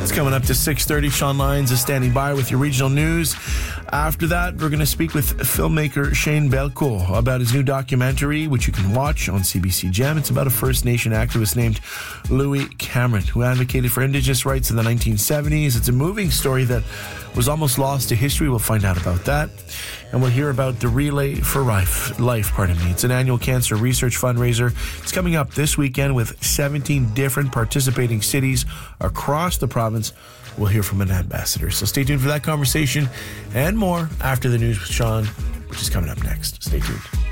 It's coming up to 6:30. Sean Lyons is standing by with your regional news. After that, we're going to speak with filmmaker Shane Belcourt about his new documentary, which you can watch on CBC Gem. It's about a First Nation activist named Louis Cameron, who advocated for Indigenous rights in the 1970s. It's a moving story that was almost lost to history. We'll find out about that. And we'll hear about the Relay for Life. It's an annual cancer research fundraiser. It's coming up this weekend with 17 different participating cities across the province. We'll hear from an ambassador. So stay tuned for that conversation and more after the news with Sean, which is coming up next. Stay tuned.